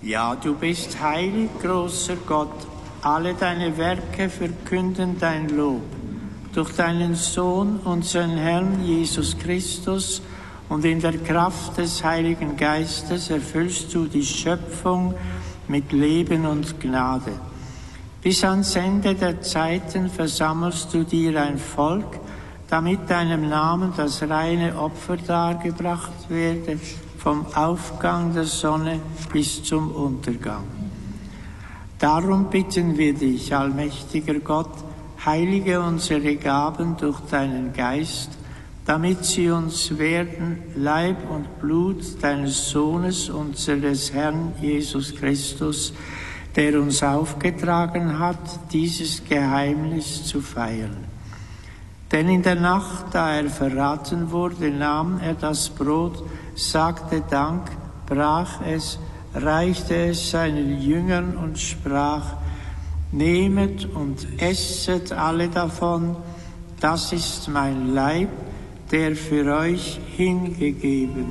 Ja, du bist heilig, großer Gott. Alle deine Werke verkünden dein Lob. Durch deinen Sohn, unseren Herrn Jesus Christus, und in der Kraft des Heiligen Geistes erfüllst du die Schöpfung mit Leben und Gnade. Bis ans Ende der Zeiten versammelst du dir ein Volk, damit deinem Namen das reine Opfer dargebracht werde, vom Aufgang der Sonne bis zum Untergang. Darum bitten wir dich, allmächtiger Gott, heilige unsere Gaben durch deinen Geist, damit sie uns werden Leib und Blut deines Sohnes, unseres Herrn Jesus Christus, der uns aufgetragen hat, dieses Geheimnis zu feiern. Denn in der Nacht, da er verraten wurde, nahm er das Brot, sagte Dank, brach es, reichte es seinen Jüngern und sprach: Nehmet und esset alle davon, das ist mein Leib, der für euch hingegeben